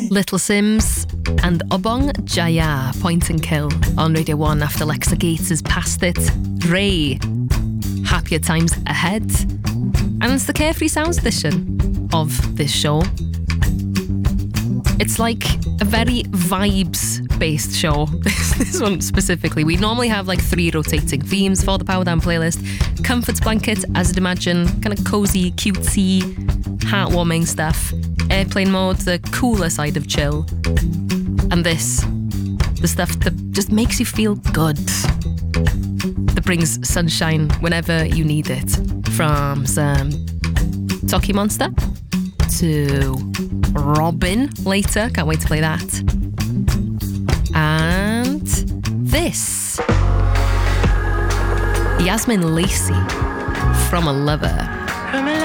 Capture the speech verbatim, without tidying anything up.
Little Sims and Obong Jaya, Point and Kill on Radio one after Lexa Gates' Past It. Ray, Happier Times Ahead. And it's the Carefree Sounds edition of this show. It's like a very vibes-based show, this one specifically. We normally have like three rotating themes for the Power Down playlist. Comfort blanket, as I'd imagine, kind of cozy, cutesy, heartwarming stuff. Airplane mode, the cooler side of chill. And this, the stuff that just makes you feel good. That brings sunshine whenever you need it. From some Toki Monster to Robin later. Can't wait to play that. And this. Yasmin Lacey, From a Lover.